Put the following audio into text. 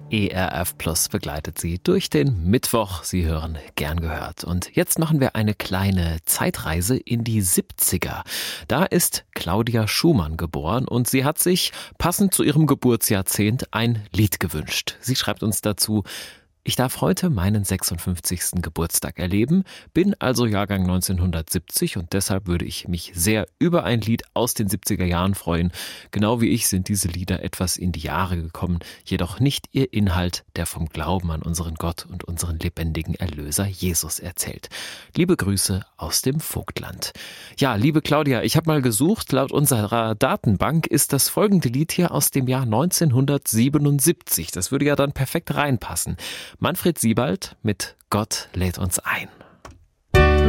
ERF Plus begleitet Sie durch den Mittwoch. Sie hören gern gehört. Und jetzt machen wir eine kleine Zeitreise in die 70er. Da ist Claudia Schumann geboren und sie hat sich passend zu ihrem Geburtsjahrzehnt ein Lied gewünscht. Sie schreibt uns dazu: Ich darf heute meinen 56. Geburtstag erleben, bin also Jahrgang 1970 und deshalb würde ich mich sehr über ein Lied aus den 70er Jahren freuen. Genau wie ich sind diese Lieder etwas in die Jahre gekommen, jedoch nicht ihr Inhalt, der vom Glauben an unseren Gott und unseren lebendigen Erlöser Jesus erzählt. Liebe Grüße aus dem Vogtland. Ja, liebe Claudia, ich habe mal gesucht, laut unserer Datenbank ist das folgende Lied hier aus dem Jahr 1977. Das würde ja dann perfekt reinpassen. Manfred Siebald mit Gott lädt uns ein.